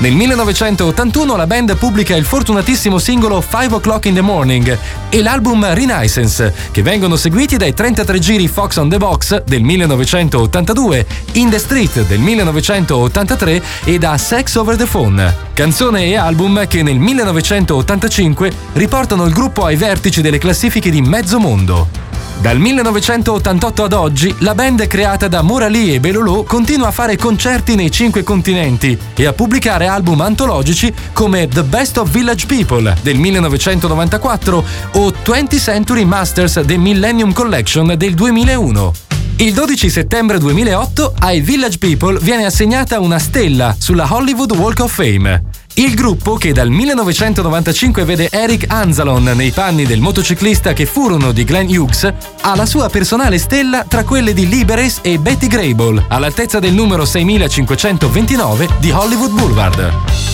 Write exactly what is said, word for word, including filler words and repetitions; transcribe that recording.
Nel millenovecentottantuno la band pubblica il fortunatissimo singolo Five O'Clock in the Morning e l'album Renaissance, che vengono seguiti dai trentatré giri Fox on the Box del millenovecentottantadue, In the Street del millenovecentottantatré e da Sex Over the Phone. Canzone e album che nel millenovecentottantacinque riportano il gruppo ai vertici delle classifiche di mezzo mondo. Dal millenovecentottantotto ad oggi, la band creata da Morali e Belolò continua a fare concerti nei cinque continenti e a pubblicare album antologici come The Best of Village People del millenovecentonovantaquattro o venti Century Masters The Millennium Collection del duemilauno. Il dodici settembre duemilaotto ai Village People viene assegnata una stella sulla Hollywood Walk of Fame. Il gruppo, che dal millenovecentonovantacinque vede Eric Anzalon nei panni del motociclista che furono di Glenn Hughes, ha la sua personale stella tra quelle di Lee Beres e Betty Grable, all'altezza del numero seimilacinquecentoventinove di Hollywood Boulevard.